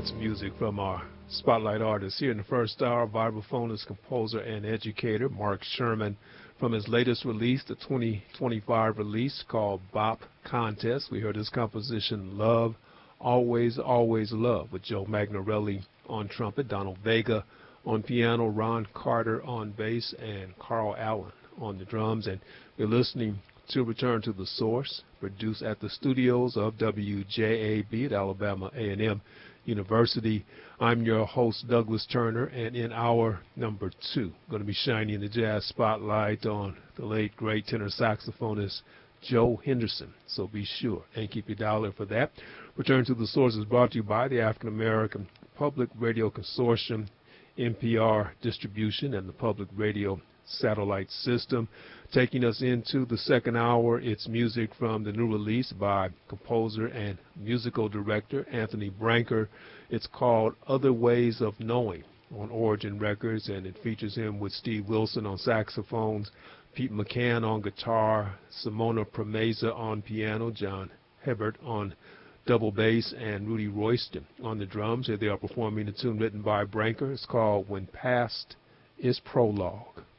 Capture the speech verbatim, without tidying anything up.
That's music from our spotlight artist here in the first hour. Vibraphonist, composer, and educator Mark Sherman from his latest release, the twenty twenty-five release called Bop Contest. We heard his composition Love, Always, Always Love with Joe Magnarelli on trumpet, Donald Vega on piano, Ron Carter on bass, and Carl Allen on the drums. And you're listening to Return to the Source, produced at the studios of W J A B at Alabama A and M University. I'm your host, Douglas Turner, and in hour number two, going to be shining the jazz spotlight on the late, great tenor saxophonist Joe Henderson. So be sure and keep your dial for that. Return to the Source is brought to you by the African American Public Radio Consortium, N P R Distribution, and the Public Radio Satellite System. Taking us into the second hour, it's music from the new release by composer and musical director Anthony Branker. It's called Other Ways of Knowing on Origin Records, and it features him with Steve Wilson on saxophones, Pete McCann on guitar, Simona Premeza on piano, John Hebert on double bass, and Rudy Royston on the drums. Here they are performing a tune written by Branker. It's called When Past is Prologue.